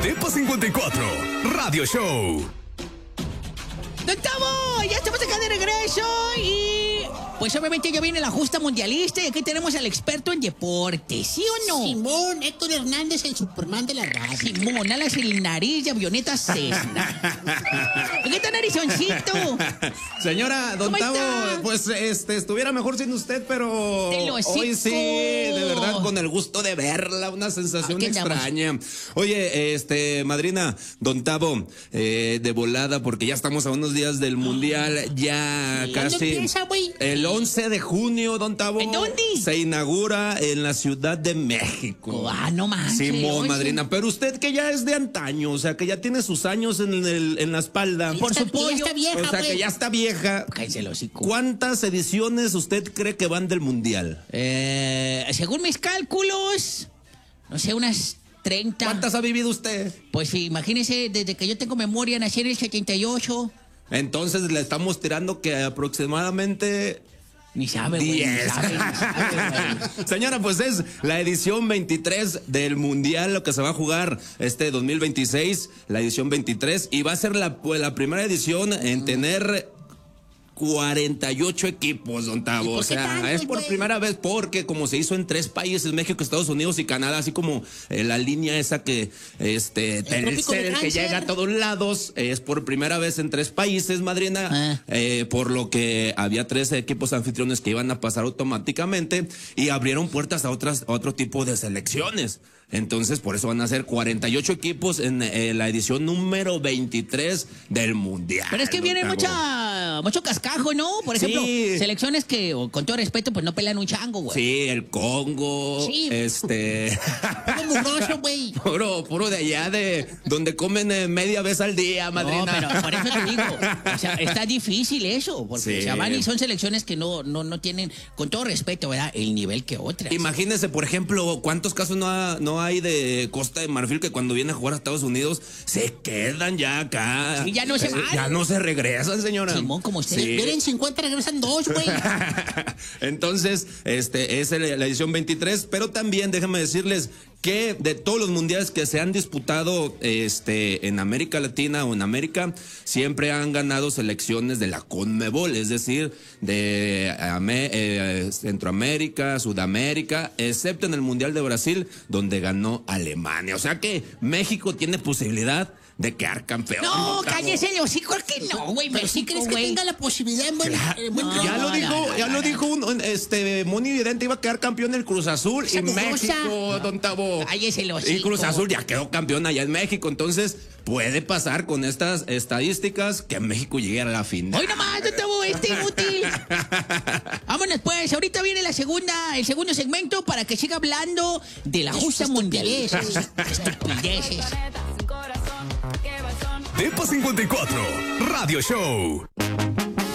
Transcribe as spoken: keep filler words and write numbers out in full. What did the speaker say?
Depa cincuenta y cuatro, Radio Show. ¡Don Tavo! Ya estamos acá de regreso y... Pues obviamente ya viene la justa mundialista y aquí tenemos al experto en deporte, ¿sí o no? Simón, Héctor Hernández, el Superman de la radio. Simón, alas el nariz de avioneta Cessna. ¿Qué tal, narizoncito? Señora, don ¿Cómo Tavo, está? pues este, estuviera mejor sin usted, pero ¡Te lo hocico! hoy sí, de verdad, con el gusto de verla, una sensación Aquí andamos. extraña. Oye, este, madrina, don Tavo, eh, de volada, porque ya estamos a unos días del Mundial, ya Sí, casi... ¿cuándo empieza, güey? El once de junio, don Tavo. ¿En dónde? Se inaugura en la Ciudad de México. Ah, no manches. Simón, oye. madrina, pero usted que ya es de antaño, o sea, que ya tiene sus años en, el, en la espalda. Por Está- su pollo. ya está vieja, O sea, güey. que ya está vieja. Cállese el hocico. ¿Cuántas ediciones usted cree que van del Mundial? Eh, según mis cálculos, no sé, unas treinta. ¿Cuántas ha vivido usted? Pues sí, imagínese, desde que yo tengo memoria, nací en el setenta y ocho. Entonces le estamos tirando que aproximadamente... Ni sabe, güey. Ni diez. sabe, ni sabe, güey. Señora, pues es la edición veintitrés del Mundial, lo que se va a jugar este dos mil veintiséis, la edición veintitrés, y va a ser la, pues, la primera edición en tener cuarenta y ocho equipos, don Tavo. ¿Y por O qué sea, tantos, es por güey? primera vez porque como se hizo en tres países, México, Estados Unidos y Canadá, así como eh, la línea esa que este trópico de Telcel, que Cáncer. llega a todos lados, es por primera vez en tres países, madrina, Ah. eh, por lo que había tres equipos anfitriones que iban a pasar automáticamente y abrieron puertas a otras a otro tipo de selecciones. Entonces, por eso van a ser cuarenta y ocho equipos en eh, la edición número veintitrés del Mundial. Pero es que don viene Tavo. mucha, mucho cascajo, ¿no? Por Sí. ejemplo, selecciones que, o, con todo respeto, pues no pelean un chango, güey. Sí, el Congo, Sí. este... Todo mugroso, güey. Puro, puro de allá de donde comen eh, media vez al día, No, madrina. pero por eso te digo, o sea, está difícil eso, porque Sí. o sea, van y son selecciones que no, no, no tienen, con todo respeto, ¿verdad?, el nivel que otras. Imagínese, por ejemplo, cuántos casos no, ha- no hay de Costa de Marfil que cuando vienen a jugar a Estados Unidos se quedan ya acá. Sí, ya no se van. Ya no se regresan, señora. Simón, como usted. Sí. Vienen cincuenta, regresan dos, güey. Entonces, este es el- la edición veintitrés, pero también déjenme decirles que de todos los mundiales que se han disputado este en América Latina o en América, siempre han ganado selecciones de la CONMEBOL, es decir, de Ame- eh, Centroamérica, Sudamérica, excepto en el Mundial de Brasil, donde ganó Alemania. O sea que México tiene posibilidad de quedar campeón. No, Gustavo. cállese el hocico, que no, güey. Pero sí México, crees que güey. tenga la posibilidad en buen, Claro. en buen No, ritmo? Ya lo no, dijo, no, ya no, lo no. dijo un, un, este Moni Vidente, iba a quedar campeón el Cruz Azul Esa y mugrosa. México, don Tavo. Cállese el hocico. Y Cruz Azul ya quedó campeón allá en México, entonces puede pasar con estas estadísticas que México llegue a la final. Hoy nomás, no te este inútil. Vámonos pues, ahorita viene la segunda, el segundo segmento para que siga hablando de la justa mundialesa. Estupideces. Depa cincuenta y cuatro, Radio Show.